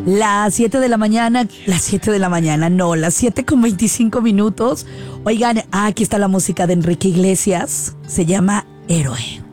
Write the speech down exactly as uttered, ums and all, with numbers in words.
Las siete de la mañana, las siete de la mañana, no, las siete con veinticinco minutos. Oigan, aquí está la música de Enrique Iglesias, se llama Héroe.